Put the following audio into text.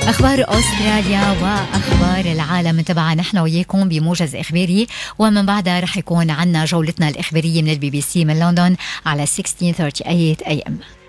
أخبار أستراليا وأخبار العالم تبعنا نحن وياكم بموجز إخباري، ومن بعدها رح يكون عنا جولتنا الإخبارية من الBBC من لندن على 1638 AM.